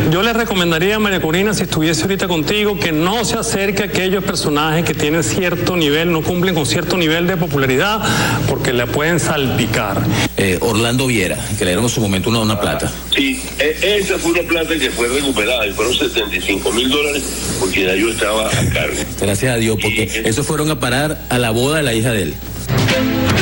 yo le recomendaría a María Corina, si estuviese ahorita contigo, que no se acerque a aquellos personajes que tienen cierto nivel, no cumplen con cierto nivel de popularidad, porque le pueden salpicar. Orlando Viera, que le dieron en su momento una plata. Sí, esa fue una plata que fue recuperada y fueron $75,000 porque ya yo estaba a cargo. Gracias a Dios, porque esos fueron a parar a la boda de la hija de él.